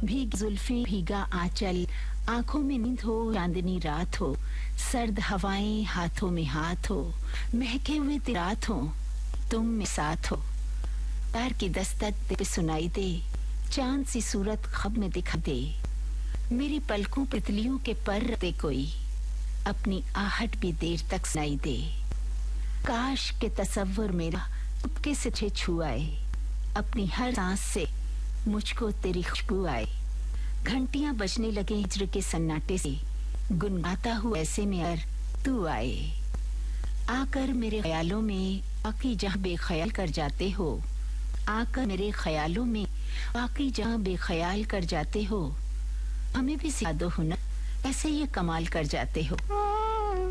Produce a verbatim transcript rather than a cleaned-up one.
भीग जुल्फे भीगा आंचल, आंखों में नींद हो चांदनी रात हो, सर्द हवाएं हाथों में हाथ हो, महके हुए रात हो, तुम में साथ हो। प्यार की दस्तक पे सुनाई दे, चांद सी सूरत ख्वाब में दिखा दे, मेरी पलकों तितलियों के पर दे कोई, अपनी आहट भी देर तक सुनाई दे। काश के तसव्वुर मेरा चुपके से छे छुआए, अपनी हर सांस से मुझको तेरी खुशबू आए। घंटियां बजने लगे हिज्र के सन्नाटे से, गुनगुनाता हुआ ऐसे में अर तू आए। आकर मेरे ख्यालों में बाकी जहां बेख्याल कर जाते हो, आकर मेरे ख्यालों में बाकी जहां बेख्याल कर जाते हो, हमें भी सिखा दो हुनर, ऐसे ये कमाल कर जाते हो।